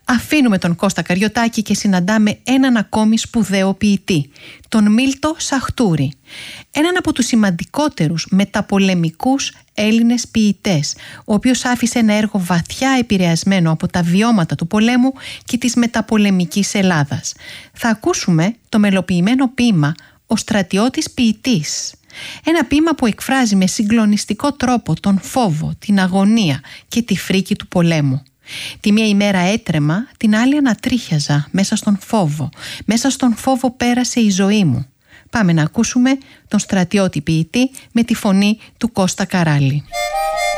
Αφήνουμε τον Κώστα Καριωτάκη και συναντάμε έναν ακόμη σπουδαίο ποιητή, τον Μίλτο Σαχτούρη. Έναν από τους σημαντικότερους μεταπολεμικούς Έλληνες ποιητές, ο οποίος άφησε ένα έργο βαθιά επηρεασμένο από τα βιώματα του πολέμου και της μεταπολεμικής Ελλάδας. Θα ακούσουμε το μελοποιημένο ποίημα «Ο στρατιώτης ποιητής». Ένα ποίημα που εκφράζει με συγκλονιστικό τρόπο τον φόβο, την αγωνία και τη φρίκη του πολέμου. Τη μία ημέρα έτρεμα, την άλλη ανατρίχιαζα μέσα στον φόβο. Μέσα στον φόβο πέρασε η ζωή μου. Πάμε να ακούσουμε τον στρατιώτη ποιητή με τη φωνή του Κώστα Καράλη.